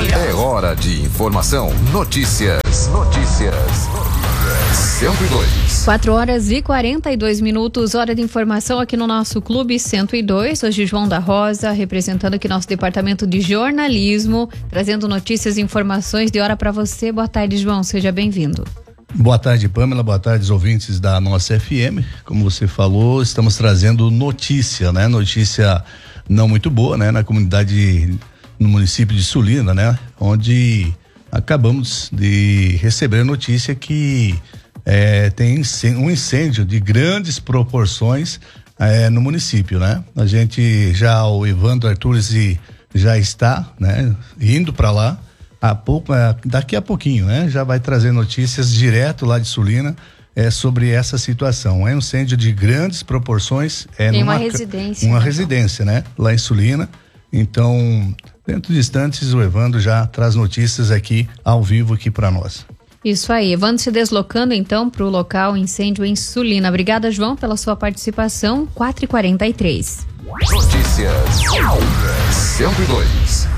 É hora de informação. Notícias. 102. 4h42, hora de informação aqui no nosso Clube 102. Hoje João da Rosa, representando aqui nosso departamento de jornalismo, trazendo notícias e informações de hora para você. Boa tarde, João, seja bem-vindo. Boa tarde, Pamela, boa tarde, os ouvintes da nossa FM. Como você falou, estamos trazendo notícia, né? Notícia não muito boa, né? Na comunidade, no município de Sulina, né? Onde acabamos de receber a notícia que tem um incêndio de grandes proporções no município, né? O Evandro Artures já está, né? Indo para lá. Daqui a pouquinho, né? Já vai trazer notícias direto lá de Sulina sobre essa situação. É um incêndio de grandes proporções. Tem uma residência. Uma residência, né? Lá em Sulina. Então, dentro de instantes, o Evandro já traz notícias aqui, ao vivo, aqui para nós. Isso aí, Evandro se deslocando então para o local incêndio em Sulina. Obrigada, João, pela sua participação. 4h43. Notícias 102.